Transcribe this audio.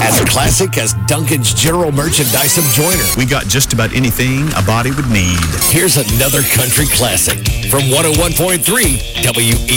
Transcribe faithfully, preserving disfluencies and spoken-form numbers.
As classic as Duncan's general merchandise of Joyner. We got just about anything a body would need. Here's another country classic from one oh one point three W E.